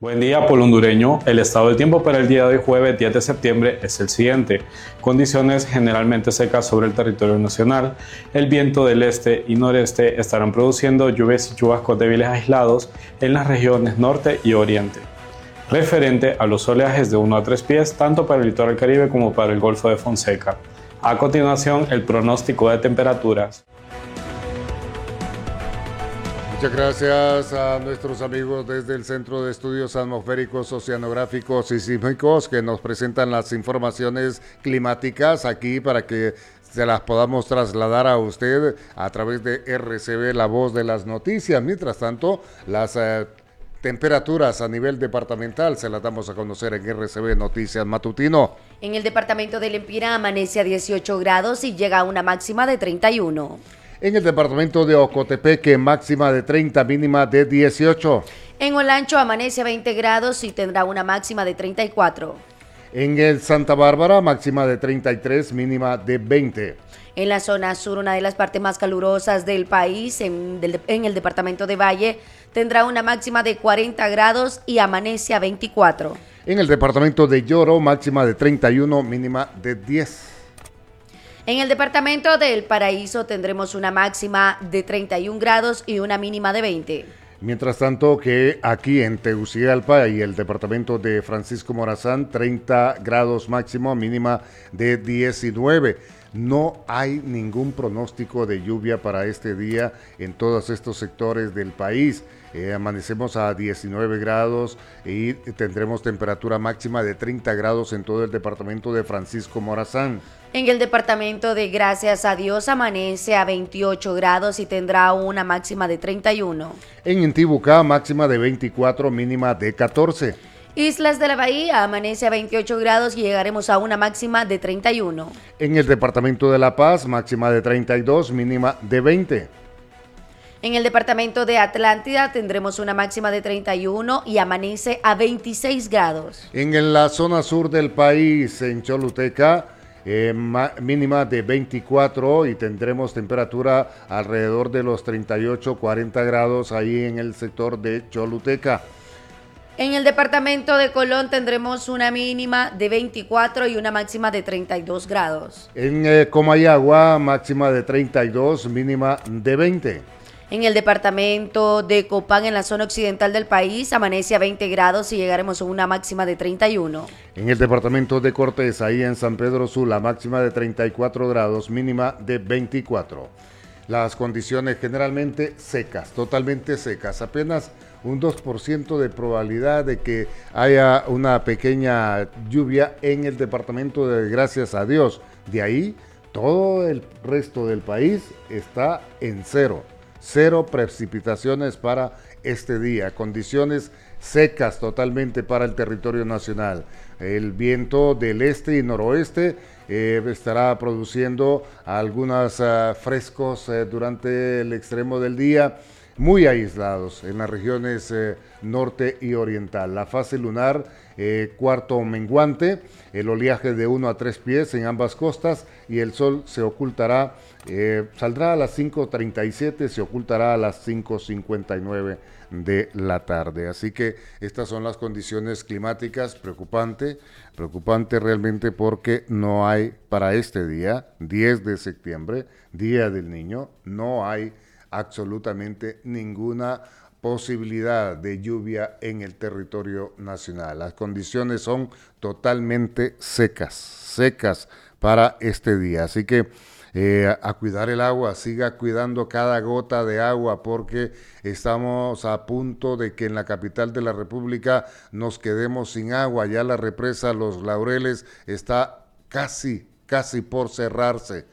Buen día, pueblo hondureño. El estado del tiempo para el día de hoy, jueves 10 de septiembre, es el siguiente. Condiciones generalmente secas sobre el territorio nacional. El viento del este y noreste estarán produciendo lluvias y chubascos débiles aislados en las regiones norte y oriente. Referente a los oleajes de 1 a 3 pies, tanto para el litoral caribe como para el Golfo de Fonseca. A continuación, el pronóstico de temperaturas. Muchas gracias a nuestros amigos desde el Centro de Estudios Atmosféricos, Oceanográficos y Sísmicos que nos presentan las informaciones climáticas aquí para que se las podamos trasladar a usted a través de RCB, la voz de las noticias. Mientras tanto, las temperaturas a nivel departamental se las damos a conocer en RCB Noticias Matutino. En el departamento de Lempira amanece a 18 grados y llega a una máxima de 31. En el departamento de Ocotepeque, máxima de 30, mínima de 18. En Olancho amanece a 20 grados y tendrá una máxima de 34. En el Santa Bárbara, máxima de 33, mínima de 20. En la zona sur, una de las partes más calurosas del país, en el departamento de Valle, tendrá una máxima de 40 grados y amanece a 24. En el departamento de Lloro, máxima de 31, mínima de 10. En el departamento del Paraíso tendremos una máxima de 31 grados y una mínima de 20. Mientras tanto que aquí en Tegucigalpa y el departamento de Francisco Morazán, 30 grados máximo, mínima de 19. No hay ningún pronóstico de lluvia para este día en todos estos sectores del país. Amanecemos a 19 grados y tendremos temperatura máxima de 30 grados en todo el departamento de Francisco Morazán. En el departamento de Gracias a Dios amanece a 28 grados y tendrá una máxima de 31. En Intibucá, máxima de 24, mínima de 14. Islas de la Bahía amanece a 28 grados y llegaremos a una máxima de 31. En el departamento de La Paz, máxima de 32, mínima de 20. En el departamento de Atlántida tendremos una máxima de 31 y amanece a 26 grados. En la zona sur del país, en Choluteca, mínima de 24 y tendremos temperatura alrededor de los 38-40 grados ahí en el sector de Choluteca. En el departamento de Colón tendremos una mínima de 24 y una máxima de 32 grados. En Comayagua, máxima de 32, mínima de 20. En el departamento de Copán, en la zona occidental del país, amanece a 20 grados y llegaremos a una máxima de 31. En el departamento de Cortés, ahí en San Pedro Sula, máxima de 34 grados, mínima de 24. Las condiciones generalmente secas, totalmente secas, apenas un 2% de probabilidad de que haya una pequeña lluvia en el departamento de Gracias a Dios. De ahí, todo el resto del país está en cero. Cero precipitaciones para este día, condiciones secas totalmente para el territorio nacional. El viento del este y noroeste estará produciendo algunos frescos durante el extremo del día, muy aislados en las regiones norte y oriental. La fase lunar, cuarto menguante, el oleaje de 1 a 3 pies en ambas costas y el sol se ocultará, saldrá a las 5:37, se ocultará a las 5:59 de la tarde. Así que estas son las condiciones climáticas, preocupante realmente porque no hay para este día, 10 de septiembre, Día del Niño, no hay absolutamente ninguna posibilidad de lluvia en el territorio nacional. Las condiciones son totalmente secas para este día. Así que a cuidar el agua, siga cuidando cada gota de agua porque estamos a punto de que en la capital de la República nos quedemos sin agua. Ya la represa Los Laureles está casi por cerrarse.